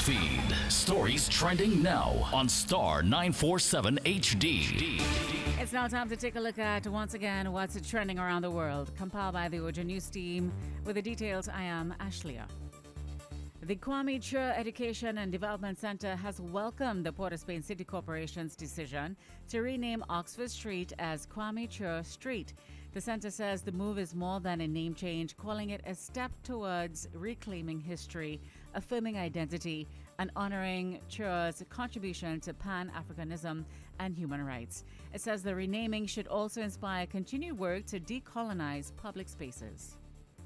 Newsfeed. Stories trending now on Star 947 HD. It's now time to take a look at, once again, what's trending around the world. Compiled by the Ojo News team. With the details, I am Ashlia. The Kwame Chur Education and Development Center has welcomed the Port of Spain City Corporation's decision to rename Oxford Street as Kwame Chur Street. The center says the move is more than a name change, calling it a step towards reclaiming history, affirming identity, and honoring Chur's contribution to Pan-Africanism and human rights. It says the renaming should also inspire continued work to decolonize public spaces.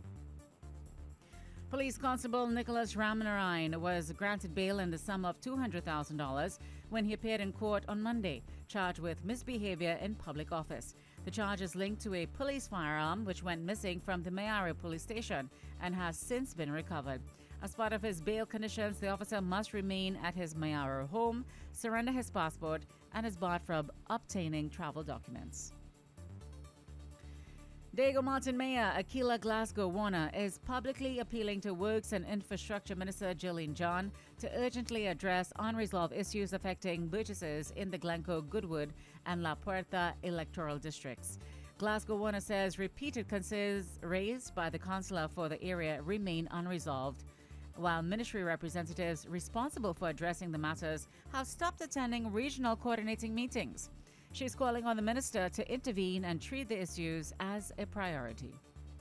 Police Constable Nicholas Ramanarayan was granted bail in the sum of $200,000 when he appeared in court on Monday, charged with misbehavior in public office. The charge is linked to a police firearm which went missing from the Mayaro police station and has since been recovered. As part of his bail conditions, the officer must remain at his Mayaro home, surrender his passport, and is barred from obtaining travel documents. Diego Martin Mayor Aquila Glasgow Warner is publicly appealing to Works and Infrastructure Minister Gillian John to urgently address unresolved issues affecting Burgesses in the Glencoe, Goodwood, and La Puerta electoral districts. Glasgow Warner says repeated concerns raised by the councillor for the area remain unresolved, while ministry representatives responsible for addressing the matters have stopped attending regional coordinating meetings. She's calling on the minister to intervene and treat the issues as a priority.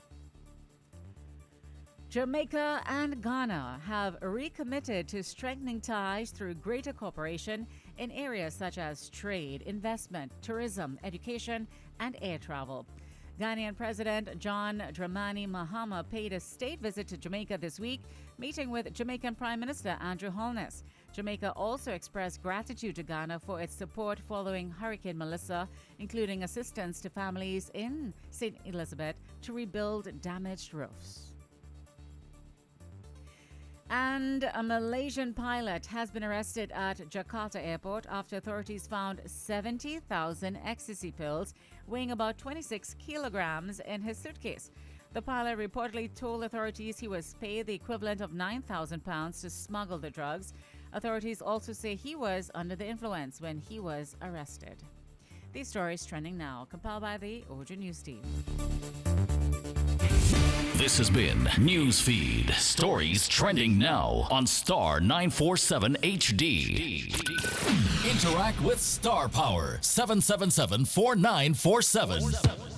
Jamaica and Ghana have recommitted to strengthening ties through greater cooperation in areas such as trade, investment, tourism, education, and air travel. Ghanaian President John Dramani Mahama paid a state visit to Jamaica this week, meeting with Jamaican Prime Minister Andrew Holness. Jamaica also expressed gratitude to Ghana for its support following Hurricane Melissa, including assistance to families in St. Elizabeth to rebuild damaged roofs. And a Malaysian pilot has been arrested at Jakarta Airport after authorities found 70,000 ecstasy pills weighing about 26 kilograms in his suitcase. The pilot reportedly told authorities he was paid the equivalent of £9,000 to smuggle the drugs. Authorities also say he was under the influence when he was arrested. These stories trending now, compiled by the Ojo News team. This has been Newsfeed. Stories trending now on Star 947 HD. Interact with Star Power 777-4947.